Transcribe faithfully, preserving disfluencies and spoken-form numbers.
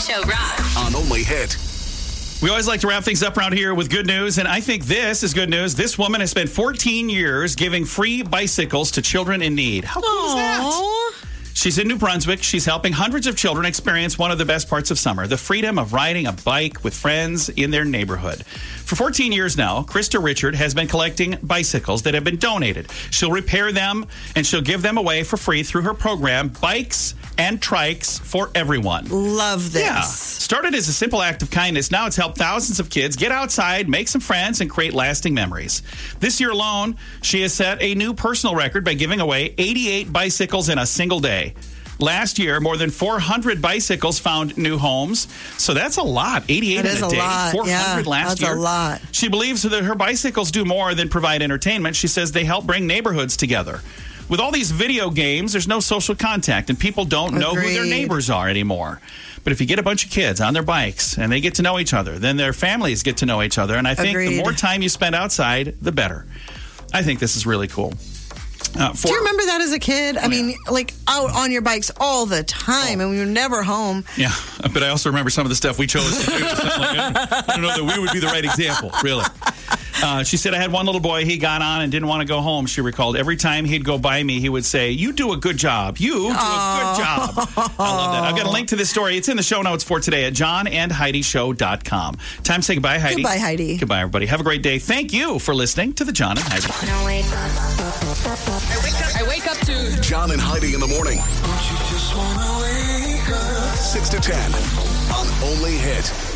Show rocks. On Only Hit. We always like to wrap things up around here with good news, and I think this is good news. This woman has spent fourteen years giving free bicycles to children in need. How cool is that? She's in New Brunswick. She's helping hundreds of children experience one of the best parts of summer, the freedom of riding a bike with friends in their neighborhood. For fourteen years now, Krista Richard has been collecting bicycles that have been donated. She'll repair them, and she'll give them away for free through her program, Bikes and Trikes for Everyone. Love this. Yeah. Started as a simple act of kindness, now it's helped thousands of kids get outside, make some friends, and create lasting memories. This year alone, she has set a new personal record by giving away eighty-eight bicycles in a single day. Last year, more than four hundred bicycles found new homes. So that's a lot. eighty-eight That is in a a day. lot. four hundred Yeah, last that's year. a lot. She believes that her bicycles do more than provide entertainment. She says they help bring neighborhoods together. With all these video games, there's no social contact, and people don't know who their Agreed. neighbors are anymore. But if you get a bunch of kids on their bikes and they get to know each other, then their families get to know each other. And I think the Agreed. more time you spend outside, the better. I think this is really cool. Uh, for, Do you remember that as a kid? I Oh, mean, yeah. like out on your bikes all the time, and we were never home. Yeah, but I also remember some of the stuff we chose to do. So I'm like, I don't- I don't know that we would be the right example, really. Uh, she said, I had one little boy, he got on and didn't want to go home. She recalled every time he'd go by me, he would say, you do a good job. You do a good job. I love that. I've got a link to this story. It's in the show notes for today at john and heidi show dot com. Time to say goodbye, Heidi. Goodbye, Heidi. Goodbye, everybody. Have a great day. Thank you for listening to the John and Heidi. I wake up. I wake up to John and Heidi in the morning. Don't you just wanna wake up? six to ten on Only Hit.